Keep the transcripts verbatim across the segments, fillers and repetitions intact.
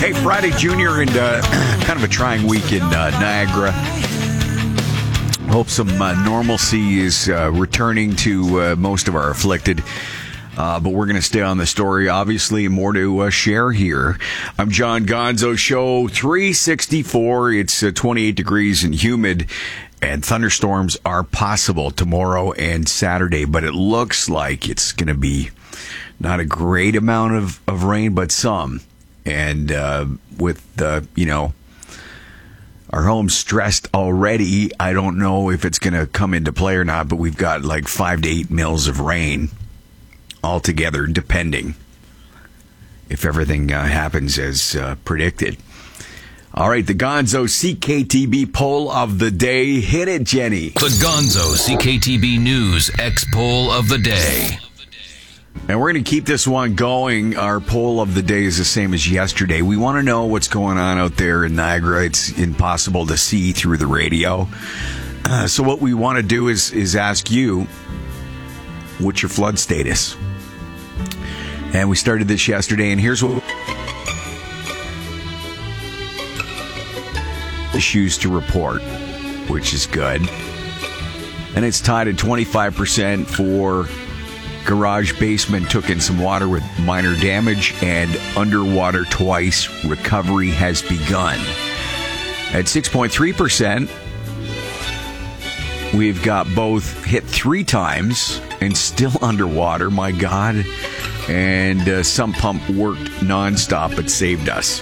Hey, Friday, Junior, and uh, kind of a trying week in uh, Niagara. Hope some uh, normalcy is uh, returning to uh, most of our afflicted. Uh, but we're going to stay on the story. Obviously, more to uh, share here. I'm John Gonzo, show three sixty-four. It's uh, twenty-eight degrees and humid, and thunderstorms are possible tomorrow and Saturday. But it looks like it's going to be not a great amount of, of rain, but some. And uh, with, uh, you know, our home's stressed already, I don't know if it's going to come into play or not, but we've got like five to eight mils of rain altogether, depending if everything uh, happens as uh, predicted. All right, the Gonzo C K T B poll of the day. Hit it, Jenny. The Gonzo C K T B News X poll of the day. And we're going to keep this one going. Our poll of the day is the same as yesterday. We want to know what's going on out there in Niagara. It's impossible to see through the radio. Uh, so what we want to do is, is ask you, what's your flood status? And we started this yesterday, and here's what issues to report, which is good. And it's tied at twenty-five percent for garage basement took in some water with minor damage, and underwater twice, recovery has begun. At six point three percent, we've got both hit three times and still underwater, my God. And uh, some pump worked nonstop but saved us.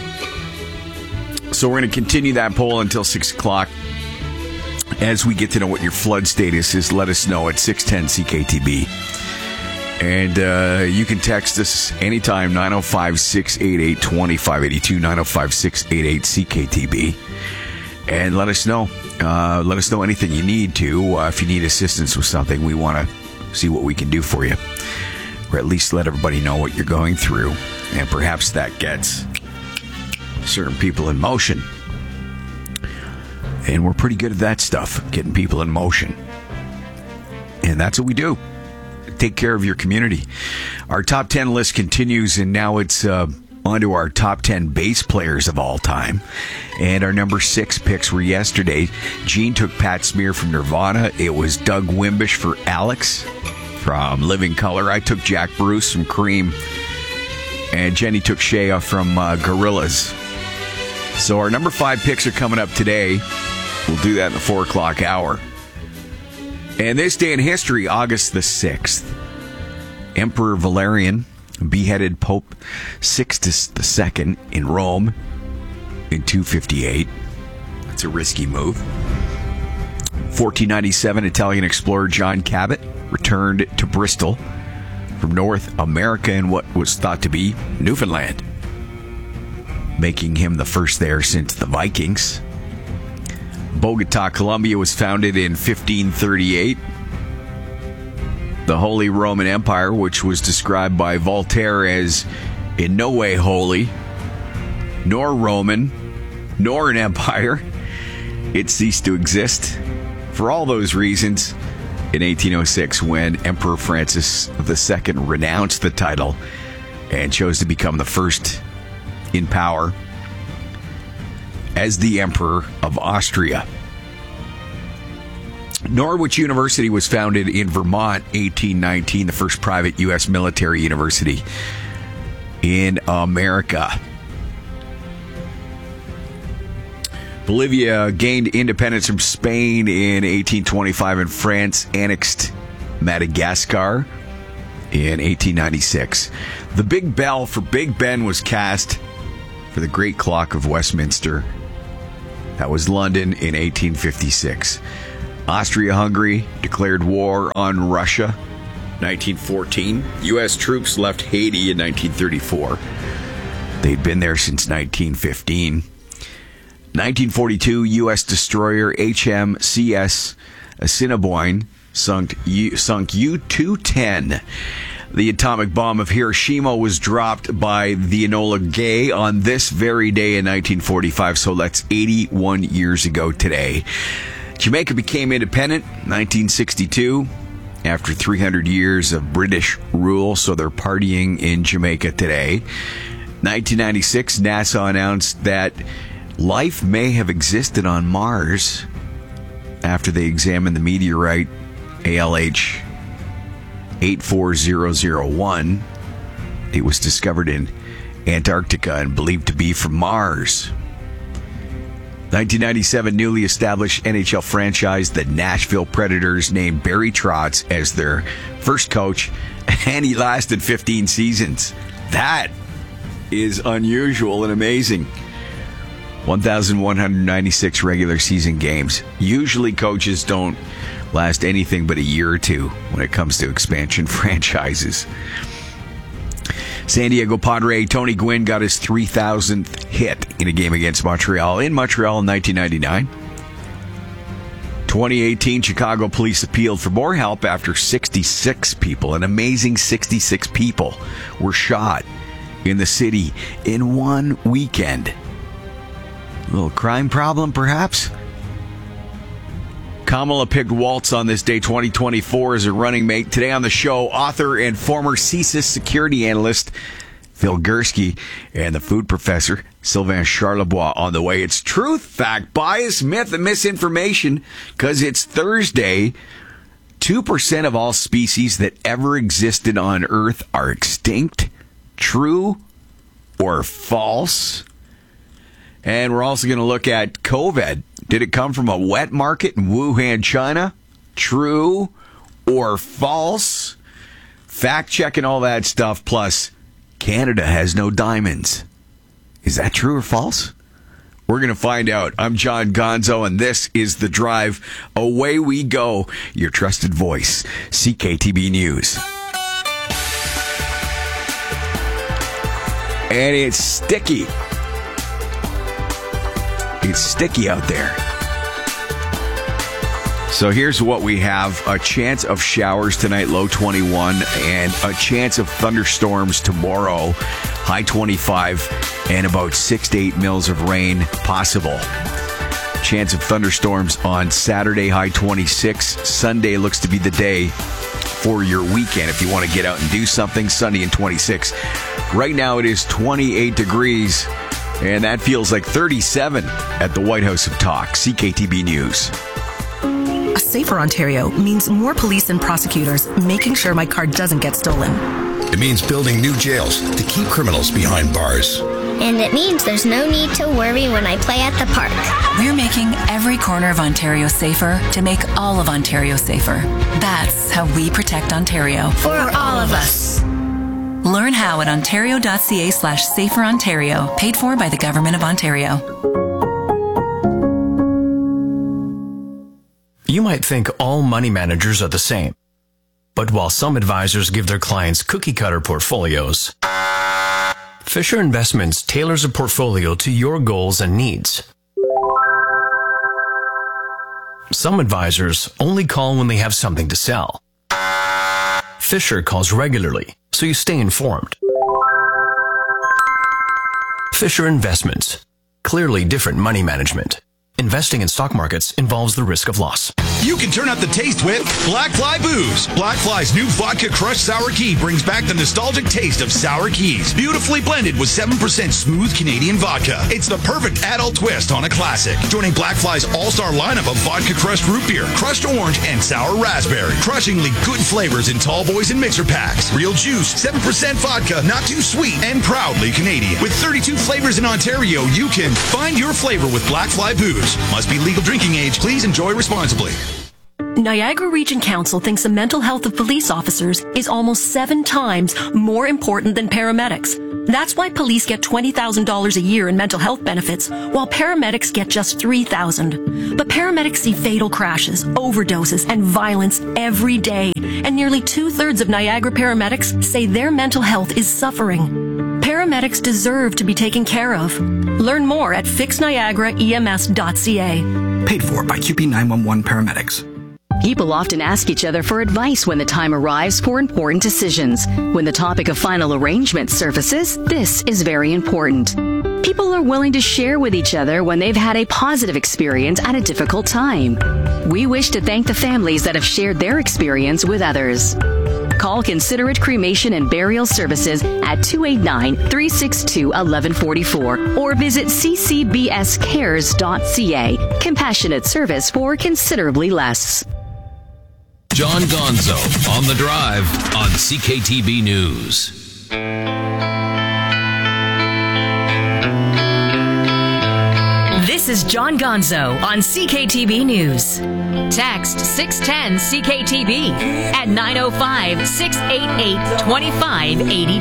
So we're going to continue that poll until six o'clock. As we get to know what your flood status is, let us know at six ten C K T B. And uh, you can text us anytime, nine oh five, six eight eight, two five eight two, nine oh five, six eight eight, C K T B. And let us know. Uh, let us know anything you need to. Uh, if you need assistance with something, we want to see what we can do for you. Or at least let everybody know what you're going through. And perhaps that gets certain people in motion. And we're pretty good at that stuff, getting people in motion. And that's what we do. Take care of your community. Our top ten list continues, and now it's uh, on to our top ten bass players of all time. And our number six picks were yesterday. Gene took Pat Smear from Nirvana. It was Doug Wimbish for Alex from Living Colour. I took Jack Bruce from Cream. And Jenny took Shea from uh, Gorillaz. So our number five picks are coming up today. We'll do that in the four o'clock hour. And this day in history, August the sixth, Emperor Valerian beheaded Pope Sixtus the Second in Rome in two fifty-eight. That's a risky move. fourteen ninety-seven, Italian explorer John Cabot returned to Bristol from North America in what was thought to be Newfoundland, making him the first there since the Vikings. Bogota, Colombia was founded in fifteen thirty-eight. The Holy Roman Empire, which was described by Voltaire as in no way holy, nor Roman, nor an empire, it ceased to exist. For all those reasons, in eighteen oh six, when Emperor Francis the Second renounced the title and chose to become the first in power as the Emperor of Austria. Norwich University was founded in Vermont, eighteen nineteen, the first private U S military university in America. Bolivia gained independence from Spain in eighteen twenty-five, and France annexed Madagascar in eighteen ninety-six. The Big Bell for Big Ben was cast for the Great Clock of Westminster. That was London in eighteen fifty-six. Austria-Hungary declared war on Russia. nineteen fourteen. U S troops left Haiti in nineteen thirty-four. They'd been there since nineteen fifteen. nineteen forty-two, U S destroyer H M C S Assiniboine sunk U- sunk U two ten. The atomic bomb of Hiroshima was dropped by the Enola Gay on this very day in nineteen forty-five, so that's eighty-one years ago today. Jamaica became independent in nineteen sixty-two after three hundred years of British rule, so they're partying in Jamaica today. nineteen ninety-six, NASA announced that life may have existed on Mars after they examined the meteorite A L H eight four zero zero one. It was discovered in Antarctica and believed to be from Mars. nineteen ninety-seven, newly established N H L franchise, the Nashville Predators, named Barry Trotz as their first coach, and he lasted fifteen seasons. That is unusual and amazing. one thousand one hundred ninety-six regular season games. Usually coaches don't last anything but a year or two when it comes to expansion franchises. San Diego Padre Tony Gwynn got his three thousandth hit in a game against Montreal in Montreal in nineteen ninety-nine. twenty eighteen, Chicago police appealed for more help after sixty-six people, an amazing sixty-six people, were shot in the city in one weekend. A little crime problem, perhaps? Kamala picked Waltz on this day, twenty twenty-four, as a running mate. Today on the show, author and former C S I S security analyst Phil Gursky and the food professor Sylvain Charlebois on the way. It's truth, fact, bias, myth, and misinformation, because it's Thursday. two percent of all species that ever existed on Earth are extinct. True or false? And we're also going to look at COVID. Did it come from a wet market in Wuhan, China? True or false? Fact checking all that stuff. Plus, Canada has no diamonds. Is that true or false? We're going to find out. I'm John Gonzo, and this is The Drive. Away we go. Your trusted voice, C K T B News. And it's sticky. It's sticky out there. So here's what we have. A chance of showers tonight, low twenty-one, and a chance of thunderstorms tomorrow, high twenty-five, and about six to eight mils of rain possible. Chance of thunderstorms on Saturday, high twenty-six. Sunday looks to be the day for your weekend if you want to get out and do something. Sunday and twenty-six. Right now it is twenty-eight degrees. And that feels like thirty-seven at the White House of Talk. C K T B News. A safer Ontario means more police and prosecutors making sure my car doesn't get stolen. It means building new jails to keep criminals behind bars. And it means there's no need to worry when I play at the park. We're making every corner of Ontario safer to make all of Ontario safer. That's how we protect Ontario. For, For all of us. Learn how at ontario.ca slash safer Ontario. Paid for by the Government of Ontario. You might think all money managers are the same. But while some advisors give their clients cookie-cutter portfolios, Fisher Investments tailors a portfolio to your goals and needs. Some advisors only call when they have something to sell. Fisher calls regularly, so you stay informed. Fisher Investments. Clearly different money management. Investing in stock markets involves the risk of loss. You can turn up the taste with Black Fly Booze. Black Fly's new Vodka Crushed Sour Key brings back the nostalgic taste of sour keys, beautifully blended with seven percent smooth Canadian vodka. It's the perfect adult twist on a classic. Joining Black Fly's all-star lineup of Vodka Crushed Root Beer, Crushed Orange, and Sour Raspberry. Crushingly good flavors in tall boys and mixer packs. Real juice, seven percent vodka, not too sweet, and proudly Canadian. With thirty-two flavors in Ontario, you can find your flavor with Black Fly Booze. Must be legal drinking age. Please enjoy responsibly. Niagara Region Council thinks the mental health of police officers is almost seven times more important than paramedics. That's why police get twenty thousand dollars a year in mental health benefits, while paramedics get just three thousand dollars. But paramedics see fatal crashes, overdoses, and violence every day. And nearly two-thirds of Niagara paramedics say their mental health is suffering. Paramedics deserve to be taken care of. Learn more at fix niagara E M S dot C A. Paid for by Q P nine one one Paramedics. People often ask each other for advice when the time arrives for important decisions. When the topic of final arrangement surfaces, this is very important. People are willing to share with each other when they've had a positive experience at a difficult time. We wish to thank the families that have shared their experience with others. Call Call Considerate Cremation and Burial Services at two eight nine, three six two, one one four four or visit c c b s cares dot c a. Compassionate service for considerably less. John Gonzo on the Drive on C K T B News. This is John Gonzo on C K T B News. Text six one zero C K T B at nine oh five, six eight eight, two five eight